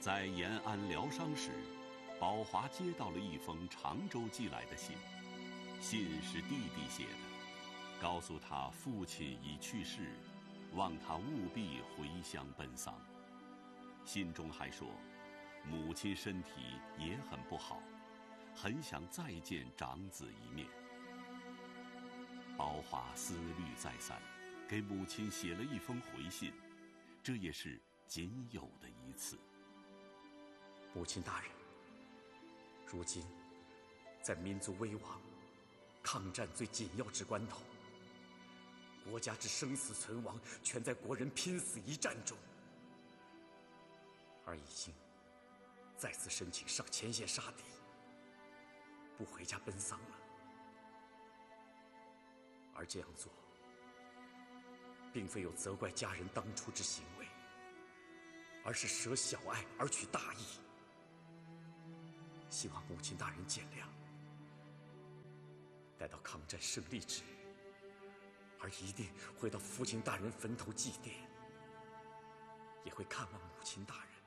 在延安疗伤时，宝华接到了一封常州寄来的信，信是弟弟写的，告诉他父亲已去世，望他务必回乡奔丧。信中还说，母亲身体也很不好，很想再见长子一面。宝华思虑再三，给母亲写了一封回信，这也是仅有的一次。 母亲大人，如今在民族危亡、抗战最紧要之关头，国家之生死存亡全在国人拼死一战中，而已经再次申请上前线杀敌，不回家奔丧了。而这样做，并非有责怪家人当初之行为，而是舍小爱而取大义。希望母亲大人见谅。待到抗战胜利之日，儿一定会到父亲大人坟头祭奠，也会看望母亲大人。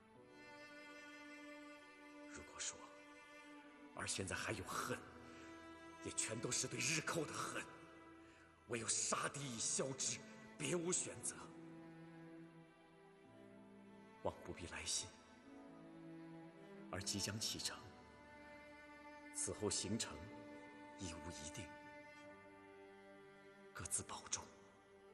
如果说儿现在还有恨，也全都是对日寇的恨，唯有杀敌以消之，别无选择。望不必来信，而即将启程，此后行程亦无一定，各自保重。